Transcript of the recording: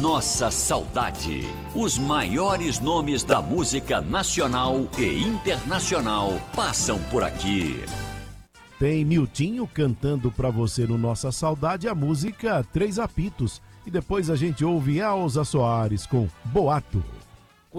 Nossa Saudade. Os maiores nomes da música nacional e internacional passam por aqui. Tem Miltinho cantando pra você no Nossa Saudade a música Três Apitos. E depois a gente ouve Elza Soares com Boato.